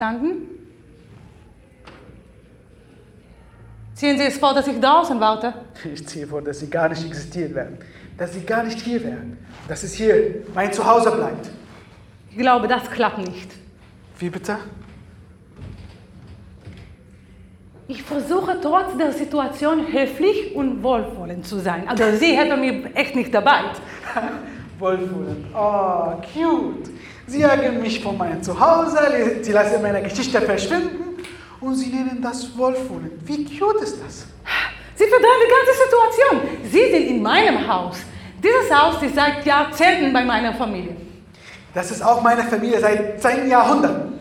Verstanden? Ziehen Sie es vor, dass ich draußen warte? Ich ziehe vor, dass Sie gar nicht existieren werden. Dass Sie gar nicht hier wären. Dass es hier mein Zuhause bleibt. Ich glaube, das klappt nicht. Wie bitte? Ich versuche trotz der Situation höflich und wohlwollend zu sein. Also Sie hätten mir echt nicht dabei. Wohlwollend. Oh, cute. Sie jagen mich von meinem Zuhause, Sie lassen meine Geschichte verschwinden und Sie nennen das wohlwollend. Wie cute ist das? Sie verdrehen die ganze Situation. Sie sind in meinem Haus. Dieses Haus ist seit Jahrzehnten bei meiner Familie. Das ist auch meine Familie seit 10 Jahrhunderten.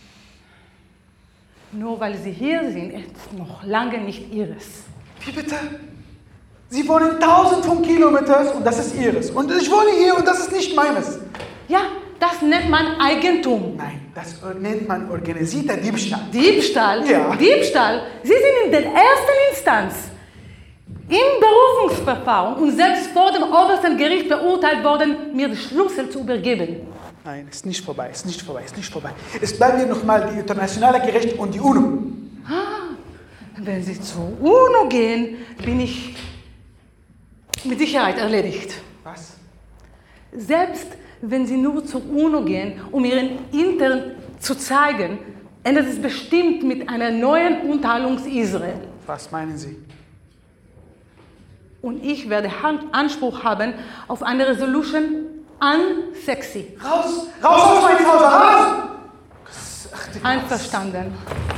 Nur weil Sie hier sind, ist noch lange nicht Ihres. Wie bitte? Sie wohnen 1000 von Kilometern und das ist Ihres. Und ich wohne hier und das ist nicht meines. Ja, das nennt man Eigentum. Nein, das nennt man organisierter Diebstahl. Diebstahl? Ja. Diebstahl? Sie sind in der ersten Instanz im Berufungsverfahren und selbst vor dem obersten Gericht beurteilt worden, mir die Schlüssel zu übergeben. Nein, ist nicht vorbei, ist nicht vorbei, ist nicht vorbei. Es bleiben hier nochmal die internationale Gericht und die UNO. Ah, wenn Sie zur UNO gehen, bin ich mit Sicherheit erledigt. Was? Selbst wenn Sie nur zur UNO gehen, um Ihren Intern zu zeigen, endet es bestimmt mit einer neuen Unterteilung Israel. Was meinen Sie? Und ich werde Anspruch haben auf eine Resolution unsexy. Raus! Raus aus meinem Haus! Raus! Einverstanden.